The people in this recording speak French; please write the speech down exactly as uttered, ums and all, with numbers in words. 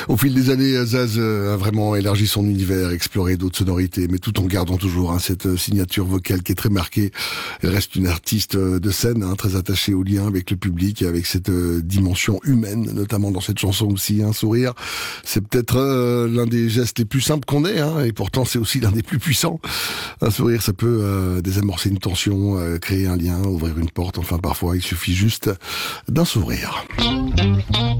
Au fil des années, Zaz a vraiment élargi son univers, exploré d'autres sonorités, mais tout en gardant toujours hein, cette signature vocale qui est très marquée. Elle reste une artiste de scène, hein, très attachée au lien avec le public et avec cette euh, dimension humaine, notamment dans cette chanson aussi. Un sourire, c'est peut-être euh, l'un des gestes les plus simples qu'on ait, hein, et pourtant c'est aussi l'un des plus puissants. Un sourire, ça peut euh, désamorcer une tension, euh, créer un lien, ouvrir une porte. Enfin, parfois, il suffit juste d'un sourire.